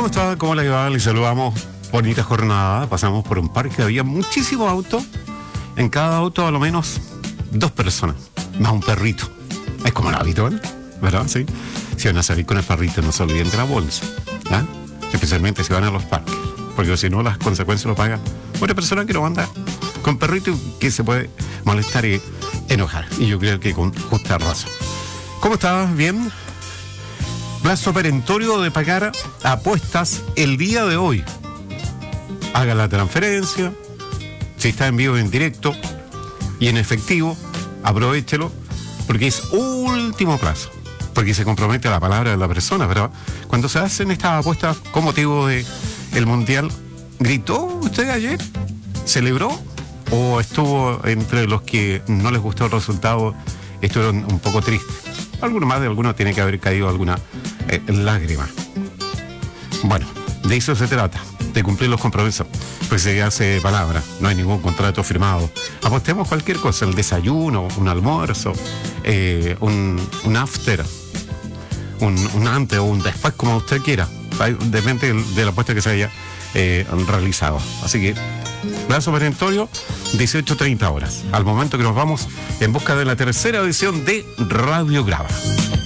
está? ¿Cómo le va? Le saludamos. Bonita jornada. Pasamos por un parque. Había muchísimos autos. En cada auto a lo menos 2 personas. Más un perrito. Es como lo habitual, ¿verdad? Sí. Si van a salir con el perrito, no se olviden de la bolsa. ¿Ah? Especialmente si van a los parques. Porque si no, las consecuencias lo paga una persona que no anda con perrito que se puede molestar y enojar. Y yo creo que con justa razón. ¿Cómo estás? ¿Bien? Plazo perentorio de pagar apuestas el día de hoy. Haga la transferencia. Si está en vivo, en directo y en efectivo, aprovéchelo porque es último plazo. Porque se compromete a la palabra de la persona, ¿verdad? Cuando se hacen estas apuestas con motivo de el Mundial, ¿gritó usted ayer? ¿Celebró? ¿O estuvo entre los que no les gustó el resultado? Estuvieron un poco tristes. Algunos tiene que haber caído alguna lágrima. Bueno, de eso se trata, de cumplir los compromisos. Pues se hace palabra, no hay ningún contrato firmado. Apostemos cualquier cosa, el desayuno, un almuerzo, un after, un antes o un después, como usted quiera. Depende de la apuesta que se haya realizado. Así que, plazo perentorio, 18:30 horas. Al momento que nos vamos en busca de la tercera edición de Radio Grava.